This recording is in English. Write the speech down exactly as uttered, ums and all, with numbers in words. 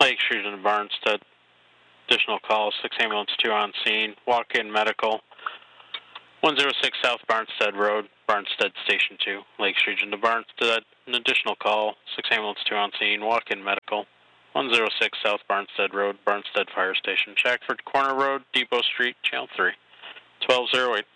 Lake Street and Barnstead. Additional call, six ambulance two on scene. Walk-in medical. one oh six South Barnstead Road, Barnstead Station two. Lake Street and Barnstead. An additional call, six ambulance two on scene. Walk-in medical. one oh six South Barnstead Road, Barnstead Fire Station. Shackford Corner Road, Depot Street, Channel three. twelve oh eight.